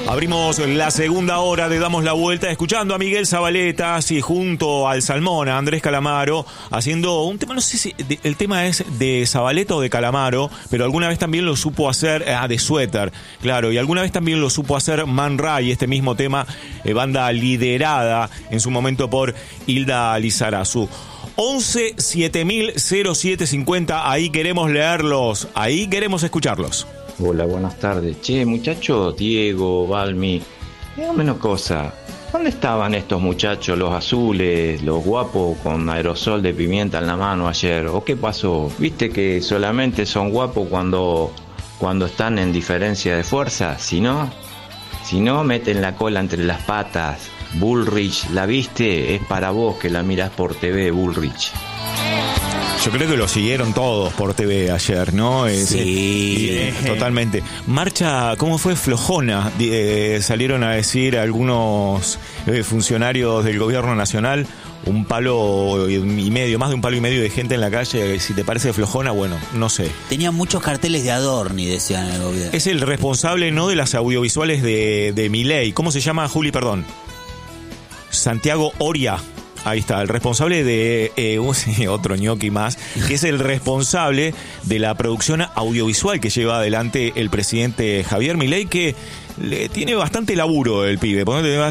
Abrimos la segunda hora de Damos la Vuelta escuchando a Miguel Zavaleta, así junto al Salmón, a Andrés Calamaro, haciendo un tema, no sé si el tema es de Zavaleta o de Calamaro, pero alguna vez también lo supo hacer, de Suéter, claro, y alguna vez también lo supo hacer Man Ray, este mismo tema, banda liderada en su momento por Hilda Lizarazu. 11 7000 0750, ahí queremos leerlos, ahí queremos escucharlos. Hola, buenas tardes. Che, muchachos, Diego, Balmi, dígame una cosa. ¿Dónde estaban estos muchachos, los azules, los guapos con aerosol de pimienta en la mano ayer? ¿O qué pasó? ¿Viste que solamente son guapos cuando están en diferencia de fuerza? Si no, meten la cola entre las patas. Bullrich, ¿la viste? Es para vos que la mirás por TV, Bullrich. Yo creo que lo siguieron todos por TV ayer, ¿no? Sí. Totalmente. Marcha, ¿cómo fue? Flojona, salieron a decir algunos funcionarios del gobierno nacional, un palo y medio, más de un palo y medio de gente en la calle. Si te parece flojona, bueno, no sé. Tenían muchos carteles de Adorni, decían en el gobierno. Es el responsable, ¿no?, de las audiovisuales de Milei. ¿Cómo se llama, Juli? Perdón. Santiago Oria. Ahí está, el responsable de otro ñoqui más, que es el responsable de la producción audiovisual que lleva adelante el presidente Javier Milei, que le tiene bastante laburo el pibe,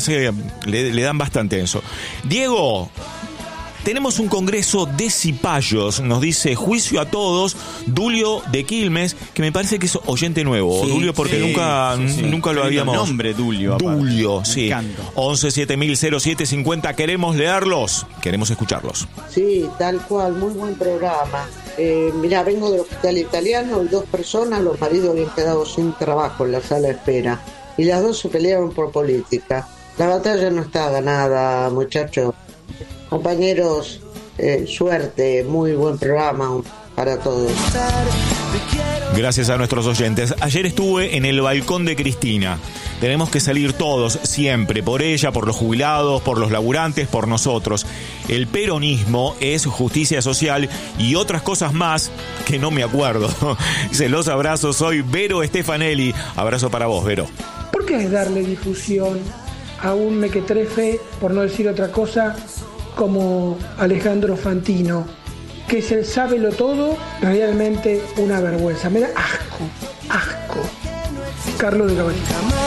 le dan bastante eso. Diego, tenemos un congreso de cipayos, nos dice Juicio a Todos, Dulio de Quilmes, que me parece que es oyente nuevo, sí, Dulio, porque nunca lo habíamos... nombre Dulio. Dulio, aparte. sí. 11 7000 0750, queremos leerlos, queremos escucharlos. Sí, tal cual, muy buen programa. Mirá, vengo del hospital italiano y 2 personas, los maridos habían quedado sin trabajo en la sala de espera y las 2 se pelearon por política. La batalla no está ganada, muchachos. Compañeros, suerte, muy buen programa para todos. Gracias a nuestros oyentes. Ayer estuve en el balcón de Cristina. Tenemos que salir todos, siempre, por ella, por los jubilados, por los laburantes, por nosotros. El peronismo es justicia social y otras cosas más que no me acuerdo. Se los abrazo, soy Vero Stefanelli. Abrazo para vos, Vero. ¿Por qué es darle difusión a un mequetrefe, por no decir otra cosa, como Alejandro Fantino, que es el sábelo todo? Realmente una vergüenza, me da asco. Carlos de Caballero.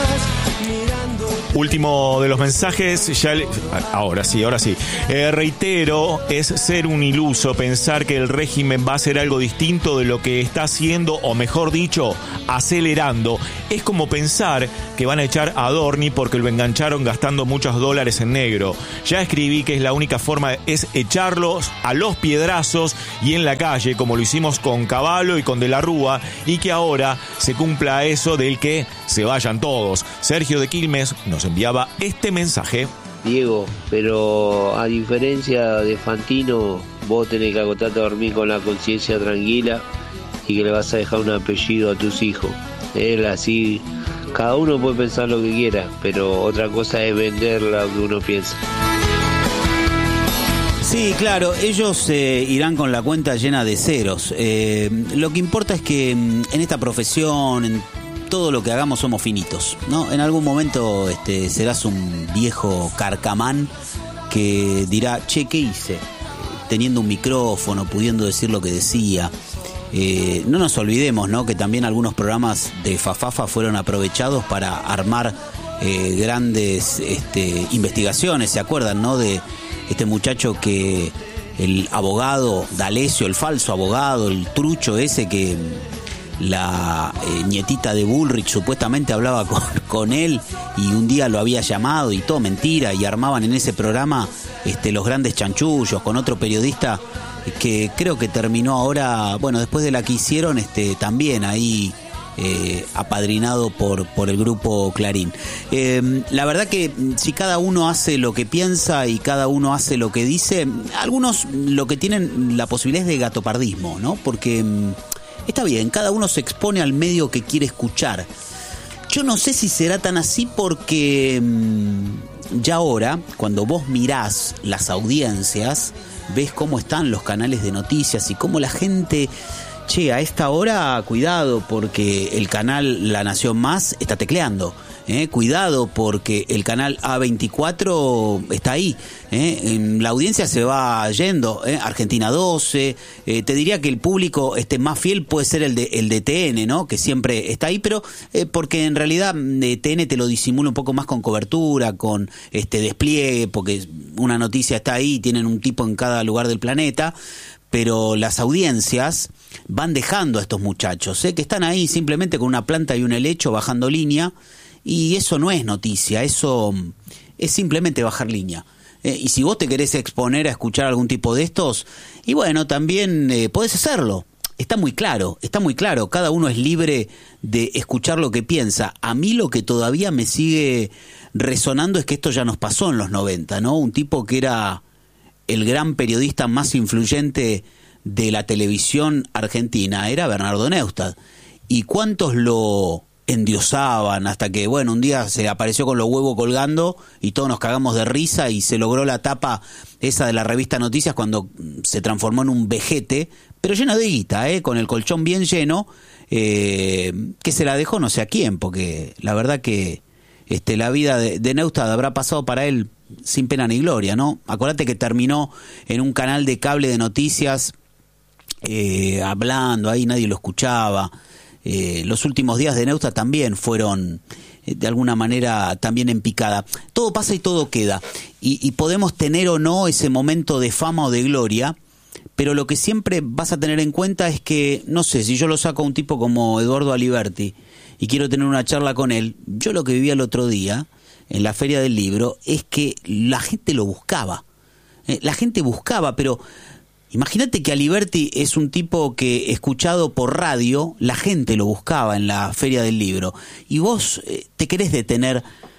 Último de los mensajes, ahora sí. Reitero, es ser un iluso pensar que el régimen va a hacer algo distinto de lo que está haciendo, o mejor dicho, acelerando. Es como pensar que van a echar a Adorni porque lo engancharon gastando muchos dólares en negro. Ya escribí que es la única forma, es echarlos a los piedrazos y en la calle, como lo hicimos con Cavallo y con De la Rúa, y que ahora se cumpla eso del que se vayan todos. Sergio de Quilmes nos enviaba este mensaje. Diego, pero a diferencia de Fantino, vos tenés que acostarte a dormir con la conciencia tranquila y que le vas a dejar un apellido a tus hijos. Él así, cada uno puede pensar lo que quiera, pero otra cosa es vender lo que uno piensa. Sí, claro, ellos irán con la cuenta llena de ceros. Lo que importa es que en esta profesión, en todo lo que hagamos, somos finitos, ¿no? En algún momento serás un viejo carcamán que dirá, che, ¿qué hice? Teniendo un micrófono, pudiendo decir lo que decía. No nos olvidemos, ¿no?, que también algunos programas de Fafafa fueron aprovechados para armar grandes investigaciones. ¿Se acuerdan, no?, de este muchacho que el abogado D'Alessio, el falso abogado, el trucho ese que la nietita de Bullrich supuestamente hablaba con él y un día lo había llamado y todo mentira, y armaban en ese programa los grandes chanchullos con otro periodista que creo que terminó ahora, bueno, después de la que hicieron, también ahí apadrinado por el grupo Clarín. La verdad que si cada uno hace lo que piensa y cada uno hace lo que dice, algunos lo que tienen la posibilidad es de gatopardismo, ¿no? Porque está bien, cada uno se expone al medio que quiere escuchar. Yo no sé si será tan así porque ya ahora, cuando vos mirás las audiencias, ves cómo están los canales de noticias y cómo la gente che, a esta hora, cuidado, porque el canal La Nación Más está tecleando. Cuidado, porque el canal A24 está ahí. La audiencia se va yendo. Argentina 12. Te diría que el público más fiel puede ser el de TN, ¿no? Que siempre está ahí, pero porque en realidad TN te lo disimula un poco más con cobertura, con despliegue, porque una noticia está ahí, tienen un tipo en cada lugar del planeta. Pero las audiencias van dejando a estos muchachos, que están ahí simplemente con una planta y un helecho bajando línea. Y eso no es noticia, eso es simplemente bajar línea. Y si vos te querés exponer a escuchar algún tipo de estos, y bueno, también podés hacerlo. Está muy claro, cada uno es libre de escuchar lo que piensa. A mí lo que todavía me sigue resonando es que esto ya nos pasó en los 90, ¿no? Un tipo que era el gran periodista más influyente de la televisión argentina era Bernardo Neustadt. ¿Y cuántos lo endiosaban? Hasta que, bueno, un día se apareció con los huevos colgando y todos nos cagamos de risa y se logró la tapa esa de la revista Noticias cuando se transformó en un vejete, pero lleno de guita, con el colchón bien lleno, que se la dejó no sé a quién, porque la verdad que la vida de Neustadt habrá pasado para él sin pena ni gloria, ¿no? Acordate que terminó en un canal de cable de noticias hablando, ahí nadie lo escuchaba. Los últimos días de Neustadt también fueron de alguna manera también en picada. Todo pasa y todo queda, y podemos tener o no ese momento de fama o de gloria, pero lo que siempre vas a tener en cuenta es que, no sé, si yo lo saco a un tipo como Eduardo Aliberti y quiero tener una charla con él, yo lo que viví el otro día en la Feria del Libro es que la gente lo buscaba. La gente buscaba, pero imagínate que Aliberti es un tipo que, escuchado por radio, la gente lo buscaba en la Feria del Libro. Y vos te querés detener